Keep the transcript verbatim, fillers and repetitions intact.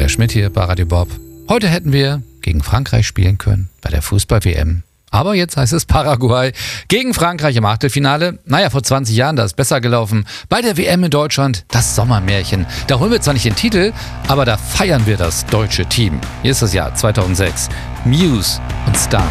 Schmidt hier bei Radio Bob. Heute hätten wir gegen Frankreich spielen können bei der Fußball-W M. Aber jetzt heißt es Paraguay gegen Frankreich im Achtelfinale. Naja, vor zwanzig Jahren, da ist besser gelaufen. Bei der W M in Deutschland, das Sommermärchen. Da holen wir zwar nicht den Titel, aber da feiern wir das deutsche Team. Hier ist das Jahr zweitausendsechs. Muse und Star.